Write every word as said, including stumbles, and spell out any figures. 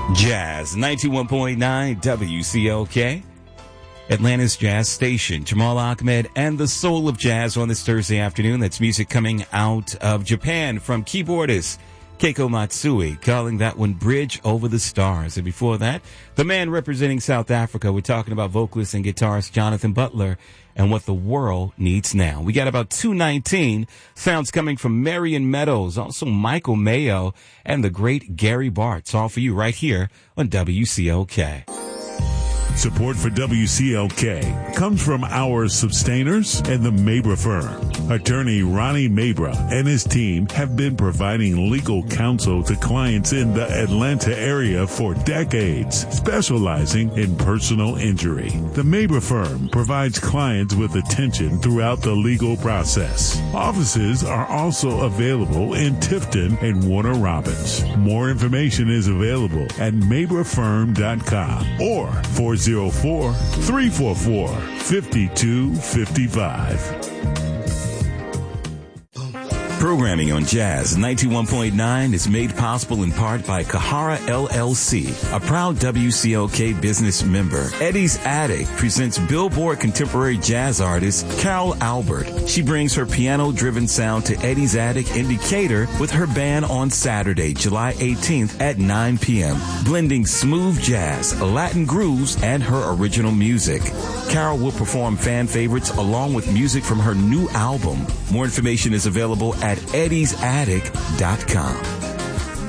Jazz ninety-one point nine W C L K, Atlanta's Jazz Station. Jamal Ahmed and the soul of jazz on this Thursday afternoon. That's music coming out of Japan from keyboardist Keiko Matsui, calling that one Bridge Over the Stars. And before that, the man representing South Africa, we're talking about vocalist and guitarist Jonathan Butler and what the world needs now. We got about two nineteen sounds coming from Marion Meadows, also Michael Mayo, and the great Gary Bartz, all for you right here on W C L K. Support for W C L K comes from our sustainers and the Mabra firm. Attorney Ronnie Mabra and his team have been providing legal counsel to clients in the Atlanta area for decades, specializing in personal injury. The Mabra firm provides clients with attention throughout the legal process. Offices are also available in Tifton and Warner Robins. More information is available at mabra firm dot com or four oh four, three four four, five two five five. Programming on Jazz ninety-one point nine is made possible in part by Kahara L L C, a proud W C L K business member. Eddie's Attic presents Billboard contemporary jazz artist Carol Albert. She brings her piano-driven sound to Eddie's Attic in Decatur with her band on Saturday, July eighteenth at nine p.m., blending smooth jazz, Latin grooves, and her original music. Carol will perform fan favorites along with music from her new album. More information is available at eddies attic dot com.